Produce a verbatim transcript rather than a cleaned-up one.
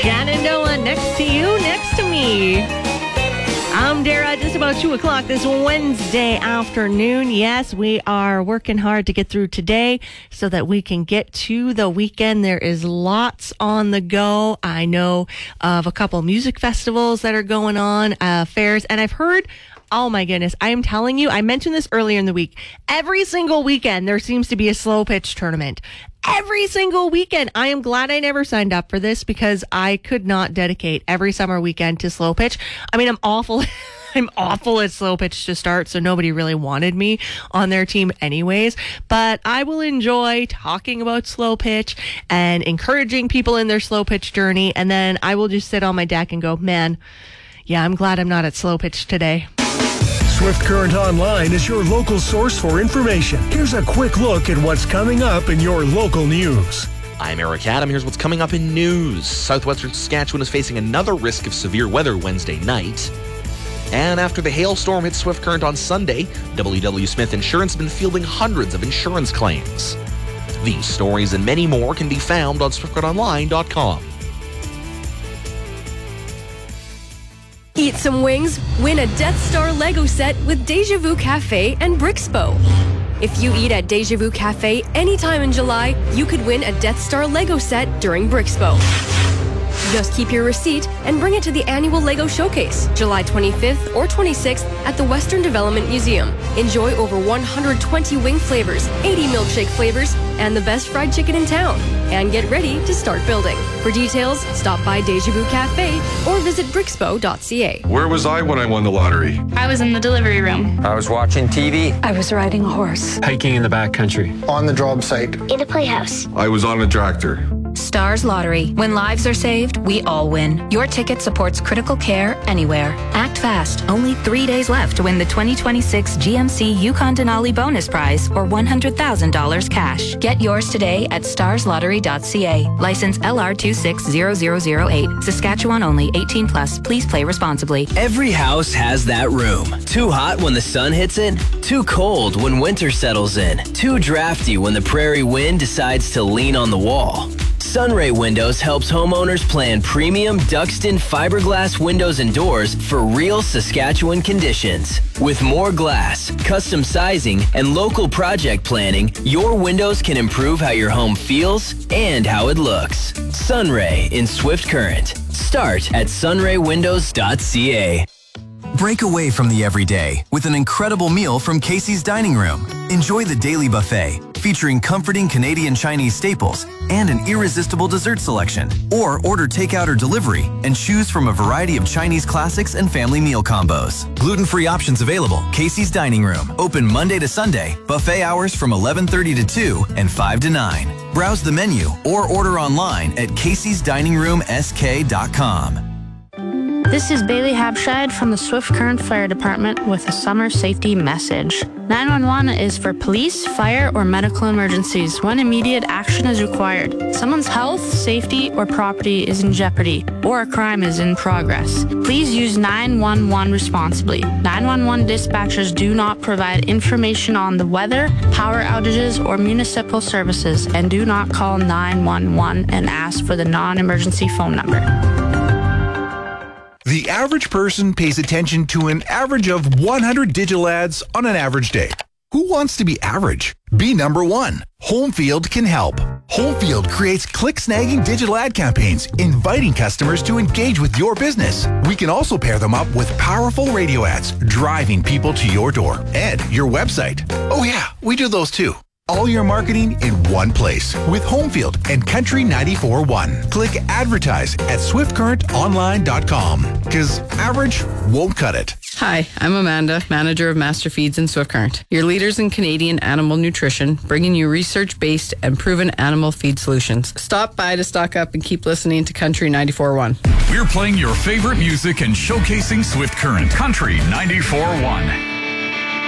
Shenandoah, next to you, next to me. I'm Dara, just about two o'clock this Wednesday afternoon. Yes, we are working hard to get through today so that we can get to the weekend. There is lots on the go. I know of a couple music festivals that are going on, uh, fairs, and I've heard, oh my goodness, I am telling you, I mentioned this earlier in the week, every single weekend there seems to be a slow pitch tournament. Every single weekend. I am glad I never signed up for this because I could not dedicate every summer weekend to slow pitch. I mean, I'm awful. I'm awful at slow pitch to start, so nobody really wanted me on their team anyways. But I will enjoy talking about slow pitch and encouraging people in their slow pitch journey. And then I will just sit on my deck and go, man, yeah, I'm glad I'm not at slow pitch today. Swift Current Online is your local source for information. Here's a quick look at what's coming up in your local news. I'm Eric Adam. Here's what's coming up in news. Southwestern Saskatchewan is facing another risk of severe weather Wednesday night. And after the hailstorm hit Swift Current on Sunday, W W Smith Insurance has been fielding hundreds of insurance claims. These stories and many more can be found on swift current online dot com. Eat some wings, win a Death Star Lego set with Deja Vu Cafe and Brixpo. If you eat at Deja Vu Cafe anytime in July, you could win a Death Star Lego set during Brixpo. Just keep your receipt and bring it to the annual Lego Showcase, July twenty-fifth or twenty-sixth at the Western Development Museum. Enjoy over one hundred twenty wing flavors, eighty milkshake flavors, and the best fried chicken in town. And get ready to start building. For details, stop by Deja Vu Cafe or visit brixpo dot c a. Where was I when I won the lottery? I was in the delivery room. I was watching T V. I was riding a horse. Hiking in the backcountry. On the job site. In a playhouse. I was on a tractor. Stars Lottery. When lives are saved, we all win. Your ticket supports critical care anywhere. Act fast. Only three days left to win the twenty twenty-six G M C Yukon Denali bonus prize or one hundred thousand dollars cash. Get yours today at stars lottery dot c a. License L R two six zero zero zero eight. Saskatchewan only. eighteen plus. Please play responsibly. Every house has that room. Too hot when the sun hits it. Too cold when winter settles in. Too drafty when the prairie wind decides to lean on the wall. Sunray Windows helps homeowners plan premium Duxton fiberglass windows and doors for real Saskatchewan conditions. With more glass, custom sizing, and local project planning, your windows can improve how your home feels and how it looks. Sunray in Swift Current. Start at sunray windows dot c a. Break away from the everyday with an incredible meal from Casey's Dining Room. Enjoy the daily buffet, featuring comforting Canadian Chinese staples and an irresistible dessert selection. Or order takeout or delivery and choose from a variety of Chinese classics and family meal combos. Gluten-free options available. Casey's Dining Room. Open Monday to Sunday. Buffet hours from eleven thirty to two and five to nine. Browse the menu or order online at caseys dining room s k dot com. This is Bailey Habshide from the Swift Current Fire Department with a summer safety message. nine one one is for police, fire, or medical emergencies when immediate action is required. Someone's health, safety, or property is in jeopardy, or a crime is in progress. Please use nine one one responsibly. nine one one dispatchers do not provide information on the weather, power outages, or municipal services, and do not call nine one one and ask for the non-emergency phone number. The average person pays attention to an average of one hundred digital ads on an average day. Who wants to be average? Be number one. Homefield can help. Homefield creates click-snagging digital ad campaigns, inviting customers to engage with your business. We can also pair them up with powerful radio ads, driving people to your door and your website. Oh yeah, we do those too. All your marketing in one place with Homefield and Country ninety-four point one. Click advertise at swift current online dot com because average won't cut it. Hi, I'm Amanda, manager of Master Feeds in Swift Current, your leaders in Canadian animal nutrition, bringing you research-based and proven animal feed solutions. Stop by to stock up and keep listening to Country ninety-four point one. We're playing your favorite music and showcasing Swift Current. Country ninety-four point one.